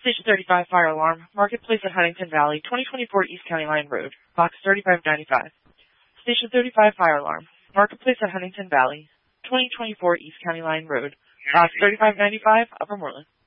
Station 35 fire alarm, Marketplace at Huntington Valley, 2024 East County Line Road, box 3595. Station 35 fire alarm, Marketplace at Huntington Valley, 2024 East County Line Road, box 3595, Upper Moreland.